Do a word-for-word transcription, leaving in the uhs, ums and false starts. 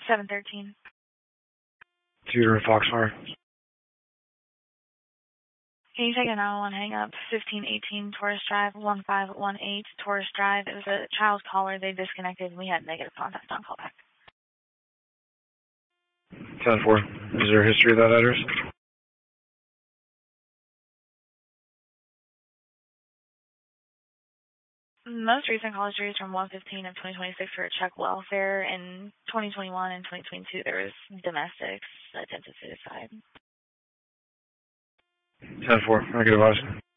seven thirteen. Tudor and Foxfire. Can you take a nine one one hang up? fifteen eighteen Taurus Drive, one five one eight Taurus Drive. It was a child's caller. They disconnected. We had negative contact on callback. ten four. Is there a history of that address? Most recent call history is from one fifteen of twenty twenty-six for check welfare. In twenty twenty-one and twenty twenty-two, there was domestics, attempted suicide. ten four. I get advice.